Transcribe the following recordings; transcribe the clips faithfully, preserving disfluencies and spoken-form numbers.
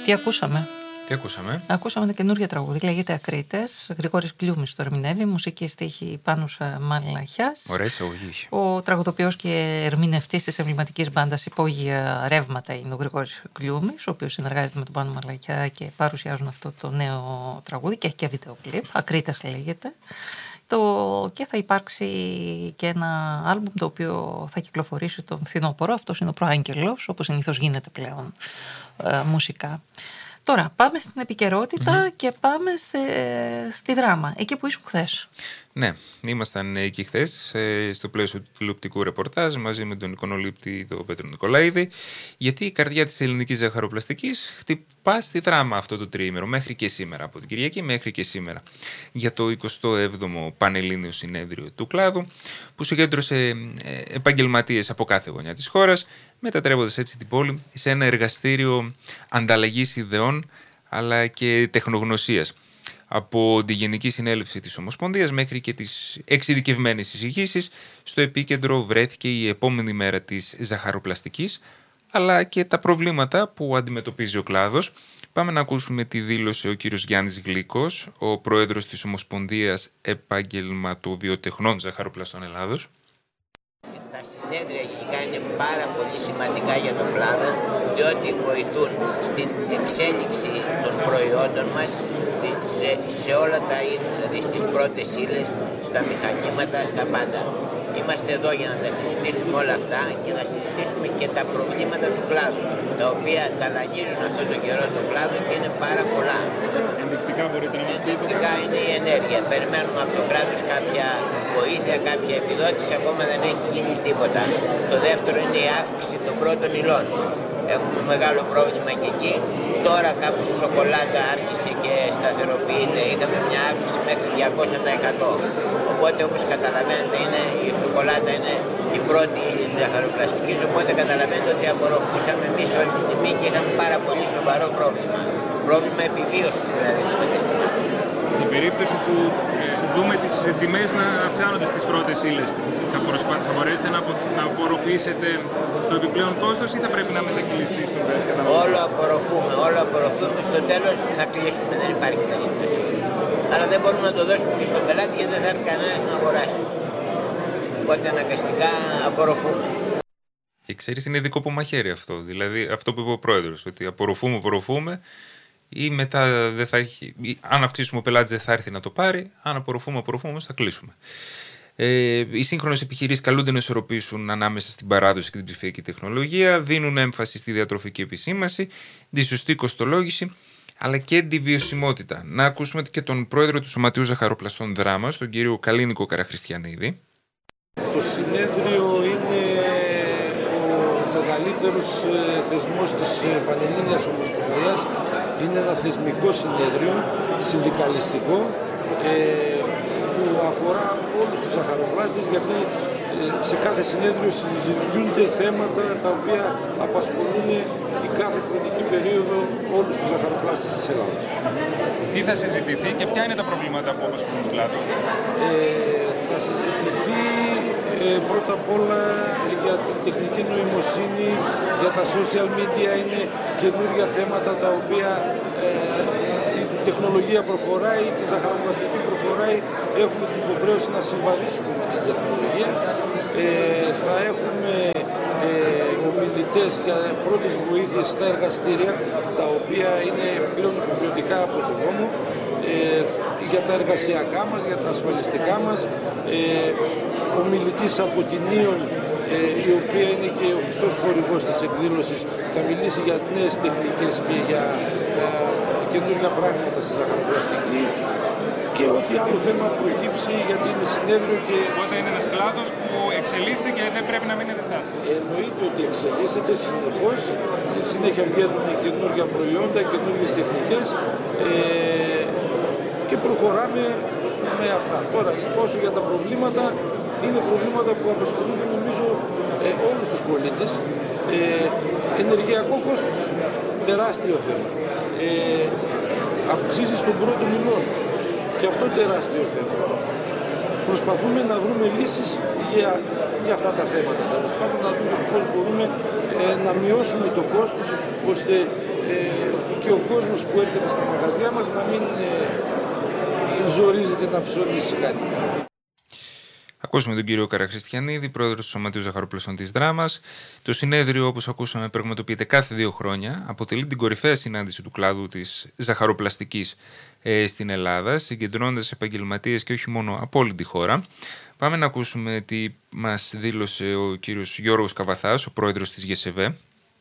Τι ακούσαμε? Τι ακούσαμε? Ακούσαμε ένα καινούργιο τραγούδι, λέγεται Ακρίτες. Γρηγόρης Κλιούμης το ερμηνεύει, μουσική στίχη Πάνουσα Μαλαχιάς. Ωραία εισαγωγή. Ο τραγουδοποιός και ερμηνευτής της εμβληματικής μπάντας Υπόγεια Ρεύματα είναι ο Γρηγόρης Κλιούμης, ο οποίος συνεργάζεται με τον Πάνο Μαλαχιά και παρουσιάζουν αυτό το νέο τραγούδι και έχει και βίντεο κλιπ. Ακρίτες λέγεται. Το... Και θα υπάρξει και ένα άλμπουμ το οποίο θα κυκλοφορήσει τον φθινόπωρο. Αυτός είναι ο Προάγγελος, όπως συνήθως γίνεται πλέον ε, μουσικά. Τώρα πάμε στην επικαιρότητα mm-hmm. και πάμε στη, στη δράμα, εκεί που ήσουν χθες. Ναι, ήμασταν εκεί χθες στο πλαίσιο του τηλεοπτικού ρεπορτάζ μαζί με τον εικονολήπτη τον Πέτρο Νικολαίδη, γιατί η καρδιά της ελληνικής ζαχαροπλαστικής χτυπά στη δράμα αυτό το τριήμερο μέχρι και σήμερα, από την Κυριακή μέχρι και σήμερα, για το εικοστό έβδομο Πανελλήνιο Συνέδριο του Κλάδου, που συγκέντρωσε επαγγελματίες από κάθε γωνιά της χώρας, μετατρέποντας έτσι την πόλη σε ένα εργαστήριο ανταλλαγής ιδεών αλλά και τεχνογνωσίας. Από τη Γενική Συνέλευση της Ομοσπονδίας μέχρι και τις εξειδικευμένες εισηγήσεις, στο επίκεντρο βρέθηκε η επόμενη μέρα της ζαχαροπλαστικής, αλλά και τα προβλήματα που αντιμετωπίζει ο κλάδος. Πάμε να ακούσουμε τη δήλωση ο κύριος Γιάννης Γλίκος, ο πρόεδρος της Ομοσπονδίας Επαγγελματοβιοτεχνών Ζαχαροπλαστών Ελλάδος. Τα συνέδρια γενικά είναι πάρα πολύ σημαντικά για τον κλάδο, διότι βοηθούν στην εξέλιξη των προϊόντων μας σε, σε όλα τα είδη, δηλαδή στις πρώτες ύλες, στα μηχανήματα, στα πάντα. Είμαστε εδώ για να τα συζητήσουμε όλα αυτά και να συζητήσουμε και τα προβλήματα του κλάδου, τα οποία ταλανίζουν αυτόν τον καιρό τον κλάδο και είναι πάρα πολλά. Ενδεικτικά μπορείτε να μας πείτε? Ενδεικτικά είναι η ενέργεια. Περιμένουμε από το κράτος κάποια βοήθεια, κάποια επιδότηση, ακόμα δεν έχει γίνει τίποτα. Το δεύτερο είναι η αύξηση των πρώτων υλών. Έχουμε μεγάλο πρόβλημα και εκεί. Τώρα κάπου στη σοκολάτα άρχισε και σταθεροποιείται. Είχαμε μια αύξηση μέχρι διακόσια τοις εκατό. Οπότε, όπως καταλαβαίνετε, είναι, η σοκολάτα είναι η πρώτη ύλη της ζαχαροπλαστικής. Οπότε καταλαβαίνετε ότι απορροφούσαμε εμείς όλη την τιμή και είχαμε πάρα πολύ σοβαρό πρόβλημα. Πρόβλημα επιβίωσης δηλαδή του καταστημάτου. Στην περίπτωση που ε, δούμε τις τιμές να αυξάνονται στις πρώτες ύλες, θα, προσπα... θα μπορέσετε να, απο... να απορροφήσετε το επιπλέον κόστος ή θα πρέπει να μετακυλιστεί στον καταναλωτή? Όλο απορροφούμε, όλο απορροφούμε. Στο τέλος θα κλείσουμε, δεν υπάρχει περίπτωση. Αλλά δεν μπορούμε να το δώσουμε και στον πελάτη γιατί δεν θα έρθει κανένας να αγοράσει. Οπότε αναγκαστικά απορροφούμε. Και ξέρεις, είναι δικό που μαχαίρι αυτό. Δηλαδή αυτό που είπε ο πρόεδρος, ότι απορροφούμε, απορροφούμε. Ή μετά δεν θα έχει, αν αυξήσουμε ο πελάτης δεν θα έρθει να το πάρει, αν απορροφούμε, απορροφούμε, όμως θα κλείσουμε. Ε, οι σύγχρονες επιχειρήσεις καλούνται να ισορροπήσουν ανάμεσα στην παράδοση και την ψηφιακή τεχνολογία, δίνουν έμφαση στη διατροφική επισήμανση, τη σωστή κοστολόγηση, αλλά και τη βιωσιμότητα. Να ακούσουμε και τον πρόεδρο του Σωματείου Ζαχαροπλαστών Δράμας, τον κύριο Καλίνικο Καραχριστιανίδη. Το συνέδριο είναι ο μεγαλύτερος θεσμός της Πανελλήνιας Ομοσπονδίας. Είναι ένα θεσμικό συνέδριο, συνδικαλιστικό, ε, που αφορά όλους τους ζαχαροπλάστες, γιατί ε, σε κάθε συνέδριο συζητούνται θέματα τα οποία απασχολούν την κάθε χρονική περίοδο όλους τους ζαχαροπλάστες της Ελλάδας. Τι θα συζητηθεί και ποια είναι τα προβλήματα που απασχολούν τον κλάδο? Ε, θα συζητηθεί ε, πρώτα απ' όλα για την τεχνική νοημοσύνη, για τα social media, είναι καινούργια θέματα τα οποία ε, η τεχνολογία προχωράει, η ζαχαροπλαστική προχωράει, έχουμε την υποχρέωση να συμβαδίσουμε με την τεχνολογία. Ε, θα έχουμε ε, ομιλητές για πρώτες βοήθειες στα εργαστήρια, τα οποία είναι πλέον υποχρεωτικά από τον νόμο, ε, για τα εργασιακά μας, για τα ασφαλιστικά μας. Ε, ομιλητής από την Ίον, η οποία είναι και ο πιστός χορηγός της εκδήλωσης, θα μιλήσει για νέες τεχνικές και για καινούργια πράγματα στη ζαχαροπλαστική και ό,τι άλλο θέμα προκύψει, γιατί είναι συνέδριο και... Οπότε είναι ένας κλάδος που εξελίσσεται και δεν πρέπει να μείνει στάσιμο. Εννοείται ότι εξελίσσεται συνεχώς, συνέχεια βγαίνουν καινούργια προϊόντα, καινούργιες τεχνικές ε, και προχωράμε με αυτά. Τώρα, όσο για τα προβλήματα, είναι προβλήματα που απασχολούν νομίζω ε, όλους τους πολίτες. Ε, ενεργειακό κόστος, τεράστιο θέμα. Ε, αυξήσεις των πρώτων υλών, και αυτό τεράστιο θέμα. Προσπαθούμε να βρούμε λύσεις για, για αυτά τα θέματα. Τέλος πάντων, να δούμε πώς μπορούμε ε, να μειώσουμε το κόστος, ώστε ε, και ο κόσμος που έρχεται στα μαγαζιά μας να μην ε, ζορίζεται να ψωνίσει κάτι. Ακούσαμε τον κύριο Καραχριστιανίδη, πρόεδρο του Σωματείου Ζαχαροπλαστών της Δράμας. Το συνέδριο, όπως ακούσαμε, πραγματοποιείται κάθε δύο χρόνια. Αποτελεί την κορυφαία συνάντηση του κλάδου της ζαχαροπλαστικής ε, στην Ελλάδα, συγκεντρώνοντας επαγγελματίες και όχι μόνο από όλη τη χώρα. Πάμε να ακούσουμε τι μας δήλωσε ο κύριος Γιώργος Καβαθάς, ο πρόεδρος της ΓΕΣΕΒΕ.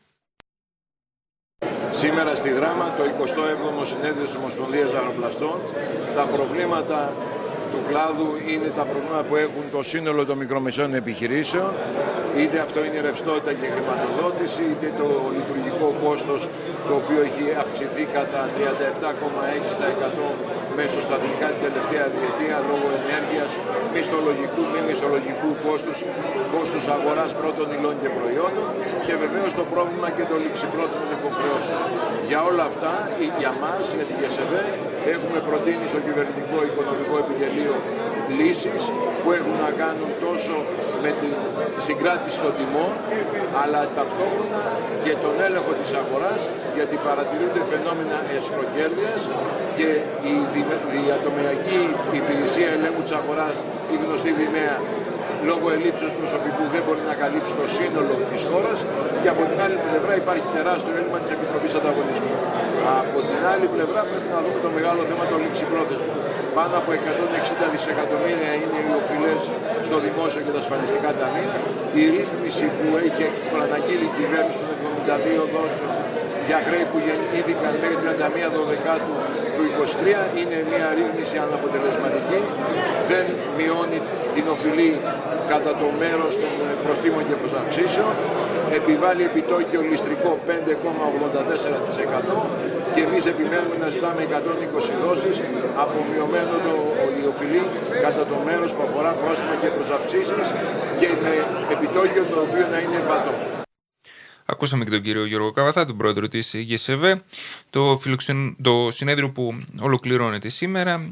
Σήμερα στη Δράμα, το εικοστό έβδομο συνέδριο της Ομοσπονδίας Ζαχαροπλαστών, τα προβλήματα του κλάδου είναι τα προβλήματα που έχουν το σύνολο των μικρομεσαίων επιχειρήσεων, είτε αυτό είναι η ρευστότητα και η χρηματοδότηση, είτε το λειτουργικό κόστος, το οποίο έχει αυξηθεί κατά τριάντα επτά κόμμα έξι τοις εκατό μέσω σταθμικά την τελευταία διετία λόγω ενέργειας, μισθολογικού, μη μισθολογικού κόστους, κόστους αγοράς πρώτων υλών και προϊόντων και βεβαίως το πρόβλημα και των ληξιπρόθεσμων υποχρεώσεων. Για όλα αυτά, για μας, για τη ΓΕΣΕΒΕ, έχουμε προτείνει στο κυβερνητικό οικονομικό επιτελείο λύσεις που έχουν να κάνουν τόσο με τη συγκράτηση των τιμών, αλλά ταυτόχρονα και τον έλεγχο της αγοράς, γιατί παρατηρούνται φαινόμενα εσχροκέρδειας και η διατομιακή υπηρεσία ελέγχου της αγοράς, η γνωστή Δημαία, λόγω ελλείψεως προσωπικού δεν μπορεί να καλύψει το σύνολο της χώρας και από την άλλη πλευρά υπάρχει τεράστιο έλλειμμα της Επιτροπής Ανταγωνισμού. Από την άλλη πλευρά πρέπει να δούμε το μεγάλο θέμα των ληξιπρόθεσμων. Πάνω από εκατόν εξήντα δισεκατομμύρια είναι οι οφειλές στο δημόσιο και τα ασφαλιστικά ταμεία. Η ρύθμιση που έχει προαναγγείλει η κυβέρνηση των εβδομήντα δύο δόσεων για χρέη που γεννήθηκαν μέχρι τριάντα μία Δεκεμβρίου του είκοσι τρία είναι μια ρύθμιση αναποτελεσματική. Δεν μειώνει την οφειλή κατά το μέρος των προστίμων και προσαυξήσεων. Επιβάλλει επιτόκιο ληστρικό πέντε κόμμα ογδόντα τέσσερα τοις εκατό και εμείς επιμένουμε να ζητάμε εκατόν είκοσι δόσεις απομειωμένο το η οφειλή κατά το μέρος που αφορά πρόστιμα και προσαυξήσεις και με επιτόκιο το οποίο να είναι βατό. Ακούσαμε και τον κύριο Γιώργο Καβαθά, τον πρόεδρο της ΓΕΣΕΒΕ. Το, φιλοξεν... το συνέδριο που ολοκληρώνεται σήμερα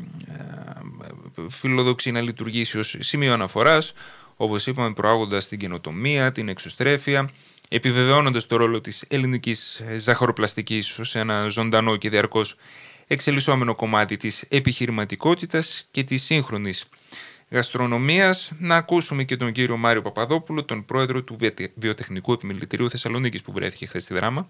φιλοδοξεί να λειτουργήσει ως σημείο αναφοράς, όπως είπαμε, προάγοντας την καινοτομία, την εξωστρέφεια, επιβεβαιώνοντας το ρόλο της ελληνικής ζαχαροπλαστικής ως ένα ζωντανό και διαρκώς εξελισσόμενο κομμάτι της επιχειρηματικότητας και της σύγχρονης γαστρονομίας. Να ακούσουμε και τον κύριο Μάριο Παπαδόπουλο, τον πρόεδρο του Βιοτεχνικού Επιμελητηρίου Θεσσαλονίκης που βρέθηκε χθες στη Δράμα.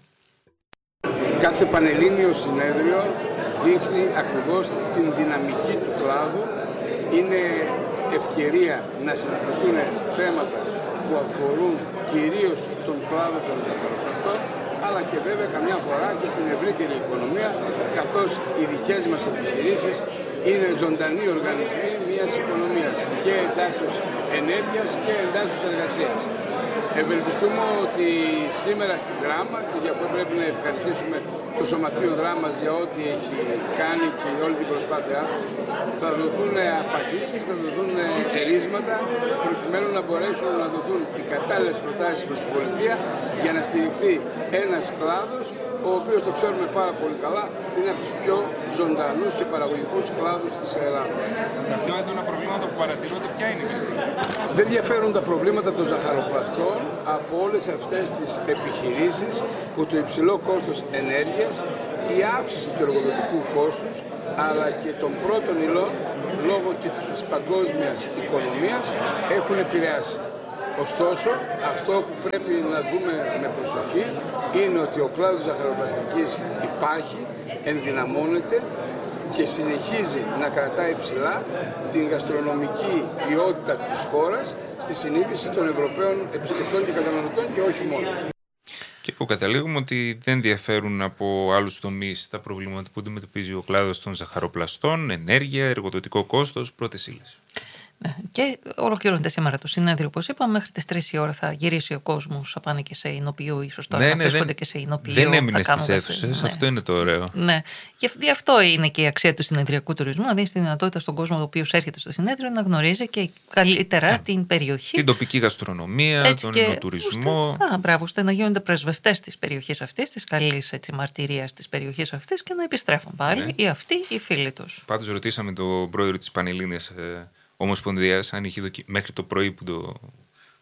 Κάθε πανελλήνιο συνέδριο δείχνει ακριβώς την δυναμική του κλάδου. Είναι ευκαιρία να συζητηθούν θέματα που αφορούν κυρίως τον κλάδο των ζαχαροπλαστών, αλλά και βέβαια καμιά φορά και την ευρύτερη οικονομία, καθώς οι δικές μας επιχειρήσεις είναι ζωντανοί οργανισμοί μιας οικονομίας και εντάσσεως ενέργειας και εντάσσεως εργασίας. Ευελπιστούμε ότι σήμερα στην Δράμα, και γι' αυτό πρέπει να ευχαριστήσουμε το Σωματείο Δράμας για ό,τι έχει κάνει και όλη την προσπάθειά, θα δοθούν απαντήσεις, θα δοθούν ερίσματα προκειμένου να μπορέσουν να δοθούν οι κατάλληλες προτάσεις προς την πολιτεία για να στηριχθεί ένας κλάδος ο οποίος, το ξέρουμε πάρα πολύ καλά, είναι από τους πιο ζωντανούς και παραγωγικούς κλάδους της Ελλάδας. Τα πιο έντονα προβλήματα που παρατηρούνται ποια είναι? Δεν διαφέρουν τα προβλήματα των ζαχαροπλαστών από όλες αυτές τις επιχειρήσεις που το υψηλό κόστος ενέργειας, η αύξηση του εργοδοτικού κόστους, αλλά και των πρώτων υλών λόγω και της παγκόσμιας οικονομίας έχουν επηρεάσει. Ωστόσο, αυτό που πρέπει να δούμε με προσοχή είναι ότι ο κλάδος ζαχαροπλαστικής υπάρχει, ενδυναμώνεται και συνεχίζει να κρατάει ψηλά την γαστρονομική ποιότητα της χώρας στη συνείδηση των Ευρωπαίων επισκεπτών και καταναλωτών και όχι μόνο. Και που καταλήγουμε ότι δεν διαφέρουν από άλλους τομείς τα προβλήματα που αντιμετωπίζει ο κλάδος των ζαχαροπλαστών, ενέργεια, εργοδοτικό κόστος, πρώτες ύλες. Ναι. Και ολοκληρώνεται σήμερα το συνέδριο, όπως είπαμε. Μέχρι τις τρεις η ώρα θα γυρίσει ο κόσμος, θα πάνε και σε εινοποιείο, ίσως τώρα ναι, να ναι, βρίσκονται δεν, και σε εινοποιείο. Δεν έμεινε στις αίθουσες, ναι. Αυτό είναι το ωραίο. Ναι. Και αυτό είναι και η αξία του συνεδριακού τουρισμού, να δίνει τη δυνατότητα στον κόσμο ο οποίος έρχεται στο συνέδριο να γνωρίζει και καλύτερα yeah. την περιοχή. Την τοπική γαστρονομία, έτσι, τον εινοτουρισμό. Ώστε, α, μπράβο, ώστε να γίνονται πρεσβευτές της περιοχής αυτής, της καλής μαρτυρίας της περιοχής αυτής και να επιστρέφουν πάλι ναι. οι αυτοί οι φίλοι τους. Πάντως ρωτήσαμε τον πρόεδρο της Πανελλήνιας Ομοσπονδίας, αν είχε δοκι... μέχρι το πρωί που το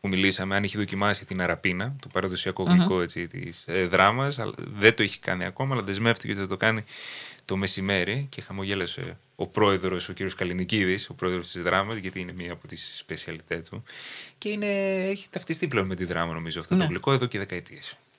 που μιλήσαμε, αν έχει δοκιμάσει την αραπίνα, το παραδοσιακό γλυκό έτσι, της ε, δράμας. Δεν το έχει κάνει ακόμα, αλλά δεσμεύτηκε ότι θα το κάνει το μεσημέρι και χαμογέλασε ο πρόεδρος, ο κ. Καλινικίδης, ο πρόεδρος της δράμας, γιατί είναι μία από τις σπεσιαλιτέ του. Και είναι, έχει ταυτιστεί πλέον με τη δράμα, νομίζω, αυτό ναι. το γλυκό εδώ και δεκαετίες.